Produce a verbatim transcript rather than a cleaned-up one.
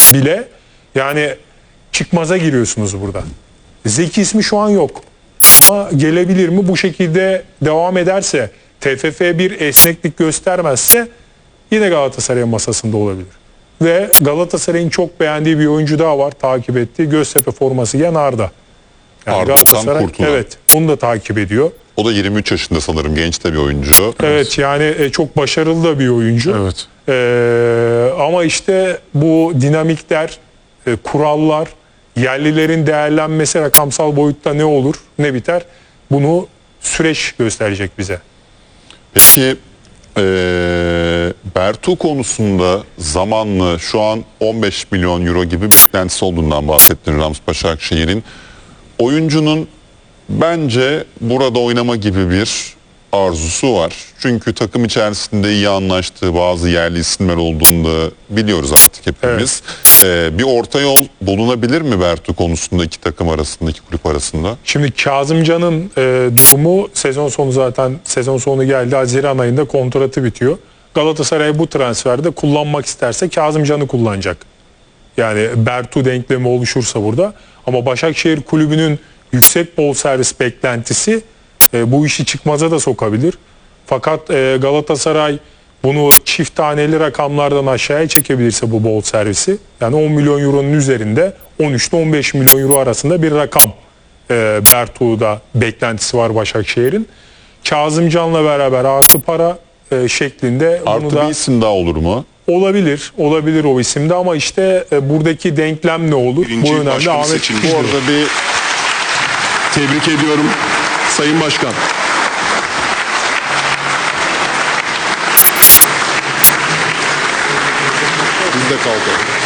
bile yani çıkmaza giriyorsunuz burada. Zeki ismi şu an yok. Ama gelebilir mi? Bu şekilde devam ederse, T F F bir esneklik göstermezse yine Galatasaray'ın masasında olabilir. Ve Galatasaray'ın çok beğendiği bir oyuncu daha var, takip ettiği, Göztepe forması giyen Arda. Yani Arda Okan Kurtulay. Evet, bunu da takip ediyor. O da yirmi üç yaşında sanırım, genç de bir oyuncu. Evet, yani e, çok başarılı da bir oyuncu. Evet. Ee, ama işte bu dinamikler, e, kurallar, yerlilerin değerlenmesi rakamsal boyutta ne olur, ne biter? Bunu süreç gösterecek bize. Peki ee, Bertu konusunda zamanlı şu an on beş milyon euro gibi bir beklentisi olduğundan bahsettin Rams Başakşehir'in. Oyuncunun bence burada oynama gibi bir arzusu var. Çünkü takım içerisinde iyi anlaştığı bazı yerli isimler olduğunu da biliyoruz artık hepimiz. Evet. Ee, bir orta yol bulunabilir mi Bertu konusunda iki takım arasında, iki kulüp arasında? Şimdi Kazımcan'ın e, durumu sezon sonu zaten sezon sonu geldi. Haziran ayında kontratı bitiyor. Galatasaray bu transferde kullanmak isterse Kazımcan'ı kullanacak. Yani Bertu denklemi oluşursa burada. Ama Başakşehir kulübünün yüksek bonservis beklentisi e, bu işi çıkmaza da sokabilir. Fakat e, Galatasaray bunu çift taneli rakamlardan aşağıya çekebilirse bu bonservisi, yani on milyon euronun üzerinde on üç ile on beş milyon euro arasında bir rakam e, Bertu'da beklentisi var Başakşehir'in. Kazımcan'la beraber artı para e, şeklinde. Artı bunu da bir isim daha olur mu? Olabilir, olabilir o isimde ama işte e, buradaki denklem ne olur? Birinci bu önemli. başkanı Ahmet seçilmiş. bu Bu arada bir tebrik ediyorum Sayın Başkan. Bizde kaldı.